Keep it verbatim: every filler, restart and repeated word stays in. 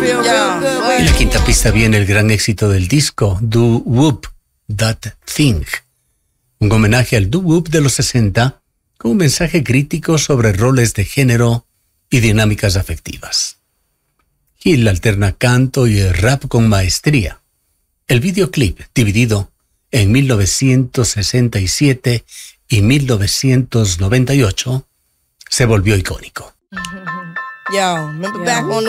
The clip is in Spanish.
En la quinta pista viene el gran éxito del disco, Do Whoop That Thing, un homenaje al doo-wop de los sesenta con un mensaje crítico sobre roles de género y dinámicas afectivas. Hill alterna canto y rap con maestría. El videoclip, dividido en mil novecientos sesenta y siete y mil novecientos noventa y ocho, se volvió icónico. Yo, remember back on the